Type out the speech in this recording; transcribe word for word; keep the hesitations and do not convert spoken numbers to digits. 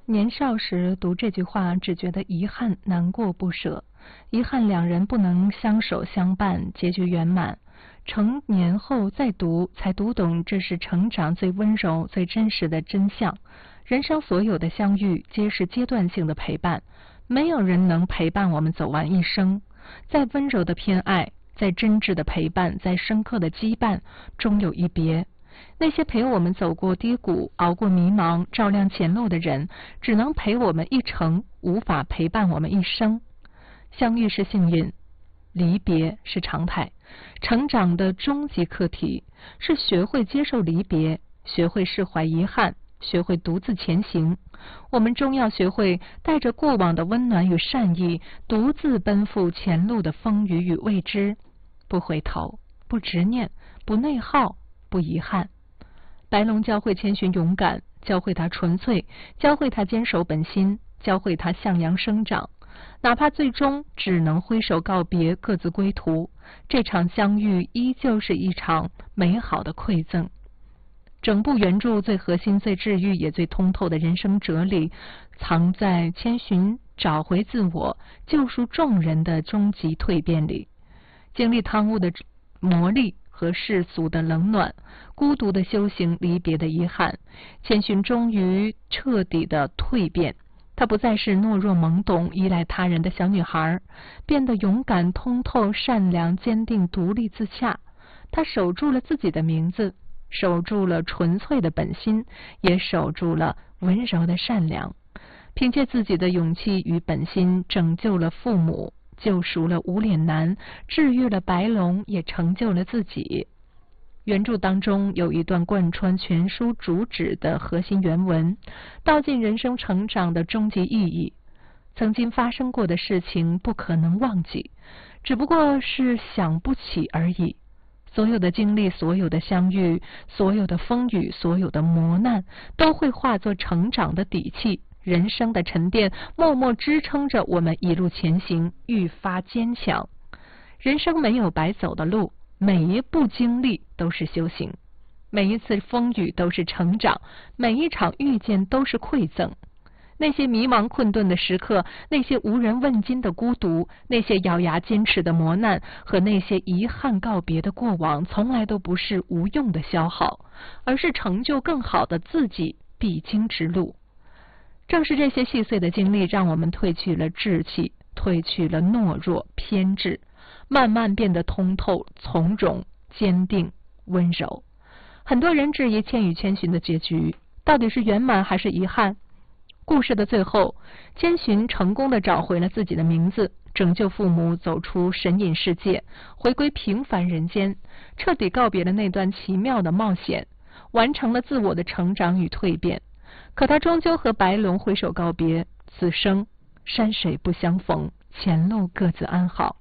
年少时读这句话，只觉得遗憾、难过、不舍，遗憾两人不能相守相伴，结局圆满。成年后再读，才读懂这是成长最温柔、最真实的真相。人生所有的相遇，皆是阶段性的陪伴，没有人能陪伴我们走完一生。再温柔的偏爱，再真挚的陪伴，再深刻的羁绊，终有一别。那些陪我们走过低谷、熬过迷茫、照亮前路的人，只能陪我们一程，无法陪伴我们一生。相遇是幸运，离别是常态。成长的终极课题是学会接受离别，学会释怀遗憾，学会独自前行。我们终要学会带着过往的温暖与善意，独自奔赴前路的风雨与未知，不回头，不执念，不内耗，不遗憾。白龙教会千寻勇敢，教会他纯粹，教会他坚守本心，教会他向阳生长。哪怕最终只能挥手告别，各自归途，这场相遇依旧是一场美好的馈赠。整部原著最核心、最治愈也最通透的人生哲理，藏在千寻找回自我、救赎众人的终极蜕变里。经历汤屋的磨砺和世俗的冷暖，孤独的修行，离别的遗憾，千寻终于彻底的蜕变。她不再是懦弱懵懂、依赖他人的小女孩，变得勇敢、通透、善良、坚定、独立自洽。她守住了自己的名字，守住了纯粹的本心，也守住了温柔的善良。凭借自己的勇气与本心，拯救了父母，救赎了无脸男，治愈了白龙，也成就了自己。原著当中有一段贯穿全书主旨的核心原文，道尽人生成长的终极意义。曾经发生过的事情不可能忘记，只不过是想不起而已。所有的经历，所有的相遇，所有的风雨，所有的磨难，都会化作成长的底气，人生的沉淀，默默支撑着我们一路前行，愈发坚强。人生没有白走的路，每一步经历都是修行，每一次风雨都是成长，每一场遇见都是馈赠。那些迷茫困顿的时刻，那些无人问津的孤独，那些咬牙坚持的磨难，和那些遗憾告别的过往，从来都不是无用的消耗，而是成就更好的自己必经之路。正是这些细碎的经历，让我们褪去了志气，褪去了懦弱偏执，慢慢变得通透、从容、坚定、温柔。很多人质疑《千与千寻》的结局到底是圆满还是遗憾。故事的最后，千寻成功地找回了自己的名字，拯救父母，走出神隐世界，回归平凡人间，彻底告别了那段奇妙的冒险，完成了自我的成长与蜕变。可他终究和白龙挥手告别，此生山水不相逢，前路各自安好。